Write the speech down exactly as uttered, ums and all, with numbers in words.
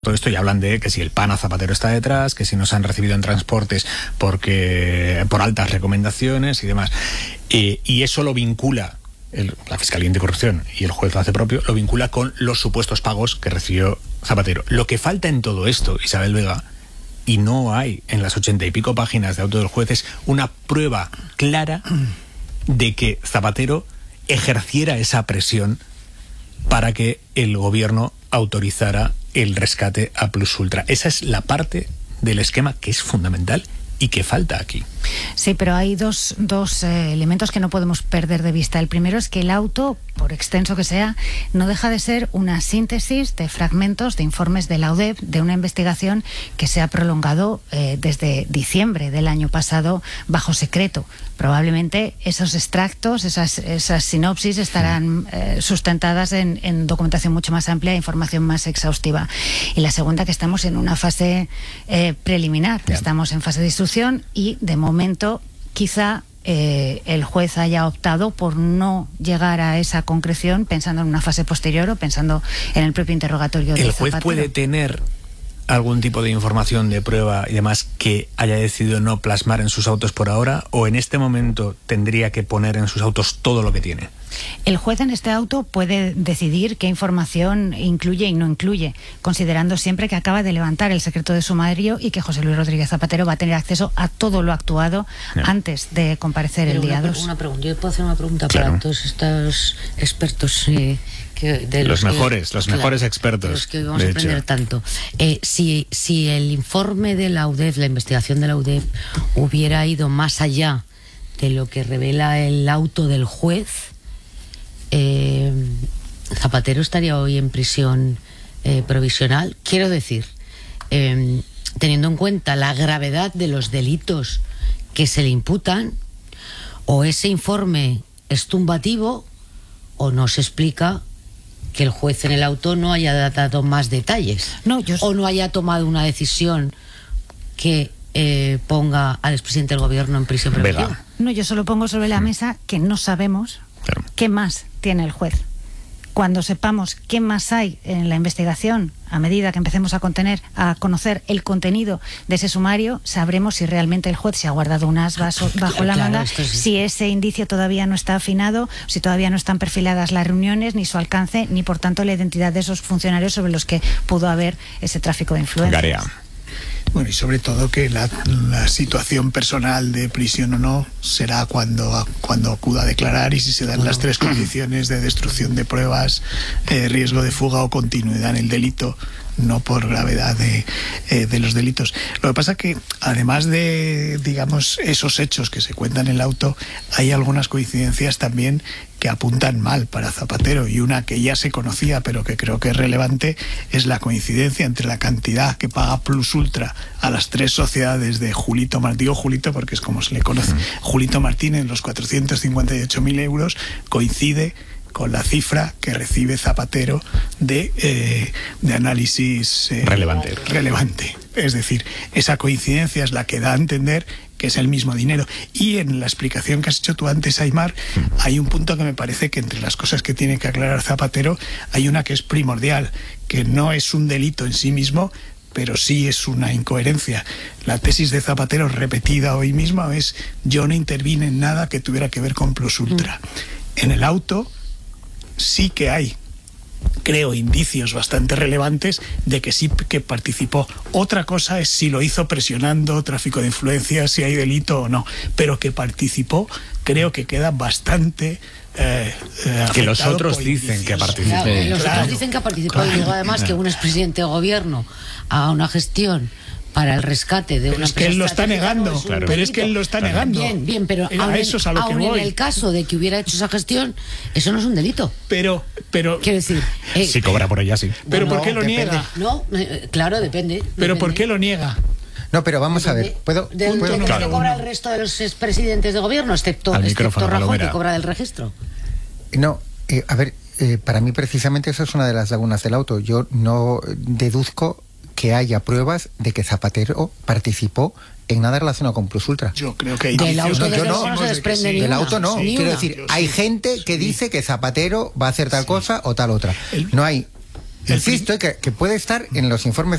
todo esto y hablan de que si el PAN a Zapatero está detrás, que si no se han recibido en transportes porque por altas recomendaciones y demás. Eh, y eso lo vincula el, la Fiscalía Anticorrupción, y el juez lo hace propio, lo vincula con los supuestos pagos que recibió Zapatero. Lo que falta en todo esto, Isabel Vega, y no hay en las ochenta y pico páginas de auto del juez, es una prueba clara de que Zapatero ejerciera esa presión para que el gobierno autorizara el rescate a Plus Ultra. Esa es la parte del esquema que es fundamental y que falta aquí. Sí, pero hay dos, dos eh, elementos que no podemos perder de vista. El primero es que el auto, por extenso que sea, no deja de ser una síntesis de fragmentos de informes de la U D E P, de una investigación que se ha prolongado eh, desde diciembre del año pasado bajo secreto. Probablemente esos extractos, esas, esas sinopsis estarán eh, sustentadas en, en documentación mucho más amplia e información más exhaustiva. Y la segunda, que estamos en una fase eh, preliminar, yeah. estamos en fase de instrucción y de momento quizá eh, el juez haya optado por no llegar a esa concreción pensando en una fase posterior o pensando en el propio interrogatorio de ¿El juez Zapatero. puede tener algún tipo de información de prueba y demás que haya decidido no plasmar en sus autos por ahora, o en este momento tendría que poner en sus autos todo lo que tiene? El juez en este auto puede decidir qué información incluye y no incluye, considerando siempre que acaba de levantar el secreto de sumario y que José Luis Rodríguez Zapatero va a tener acceso a todo lo actuado yeah. antes de comparecer Pero el día una, dos. Una pregunta, yo puedo hacer una pregunta claro. para todos estos expertos. Eh, que de los, los mejores, que, los claro, mejores expertos. De los que vamos a aprender hecho. tanto. Eh, si, si el informe de la U D E P, la investigación de la U D E P, hubiera ido más allá de lo que revela el auto del juez, eh, Zapatero estaría hoy en prisión eh, provisional. Quiero decir, eh, teniendo en cuenta la gravedad de los delitos que se le imputan, o ese informe es tumbativo o no se explica que el juez en el auto no haya dado más detalles, no, yo... o no haya tomado una decisión que eh, ponga al expresidente del gobierno en prisión preventiva. No, yo solo pongo sobre la mesa que no sabemos claro. qué más tiene el juez. Cuando sepamos qué más hay en la investigación, a medida que empecemos a contener, a conocer el contenido de ese sumario, sabremos si realmente el juez se ha guardado un as bajo, bajo la claro, manga, sí. si ese indicio todavía no está afinado, si todavía no están perfiladas las reuniones, ni su alcance, ni por tanto la identidad de esos funcionarios sobre los que pudo haber ese tráfico de influencias. Garea. Bueno, y sobre todo que la, la situación personal de prisión o no será cuando, cuando acuda a declarar, y si se dan bueno. las tres condiciones de destrucción de pruebas, eh, riesgo de fuga o continuidad en el delito, no por gravedad de, eh, de los delitos. Lo que pasa que, además de, digamos, esos hechos que se cuentan en el auto, hay algunas coincidencias también que apuntan mal para Zapatero, y una que ya se conocía pero que creo que es relevante es la coincidencia entre la cantidad que paga Plus Ultra a las tres sociedades de Julito Martín, digo Julito porque es como se le conoce, Julito Martínez, los cuatrocientos cincuenta y ocho mil euros, coincide con la cifra que recibe Zapatero de, eh, de análisis eh, relevante. relevante. Es decir, esa coincidencia es la que da a entender que es el mismo dinero. Y en la explicación que has hecho tú antes, Aimar, hay un punto que me parece que entre las cosas que tiene que aclarar Zapatero hay una que es primordial, que no es un delito en sí mismo, pero sí es una incoherencia. La tesis de Zapatero repetida hoy mismo es: yo no intervine en nada que tuviera que ver con Plus Ultra. En el auto sí que hay, creo, indicios bastante relevantes de que sí que participó. Otra cosa es si lo hizo presionando, tráfico de influencias, si hay delito o no, pero que participó, creo que queda bastante eh, eh, que los otros dicen que participó. Claro, los claro, otros dicen que participó claro, y luego además claro. que un expresidente de gobierno haga una gestión para el rescate de pero una es que él lo está negando, no claro. pero es que él lo está claro. negando. Bien, bien, pero a aún, eso es a lo aún que voy. en el caso de que hubiera hecho esa gestión, eso no es un delito. Pero, pero quiero decir, eh, si cobra por ella, sí. Pero bueno, ¿por qué lo depende. niega? No, eh, claro, depende. Pero depende. ¿por qué lo niega? No, pero vamos depende a ver. ¿Puedo? De, ¿puedo? de, de Claro, que cobra uno. el resto de los expresidentes de gobierno, excepto, Al excepto micrófono, Rajoy, Palomera. que cobra del registro. No, eh, a ver, eh, para mí precisamente eso es una de las lagunas del auto. Yo no deduzco que haya pruebas de que Zapatero participó en nada relacionado con Plus Ultra. Yo creo que hay Del indicios auto, no, yo desde no, luego, no se desprende ni Del una. auto no, Ni quiero una. decir, Yo hay sí. gente que Sí. dice que Zapatero va a hacer tal Sí. cosa o tal otra. El- No hay, el insisto, prim- que, que puede estar en los informes